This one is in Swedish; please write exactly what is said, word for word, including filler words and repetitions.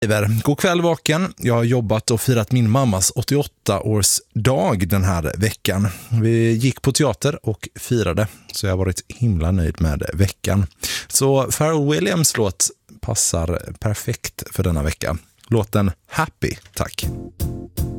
God kväll vaken. Jag har jobbat och firat min mammas åttioåtta-årsdag den här veckan. Vi gick på teater och firade, så jag har varit himla nöjd med veckan. Så Pharrell Williams låt passar perfekt för denna vecka. Låten Happy, tack.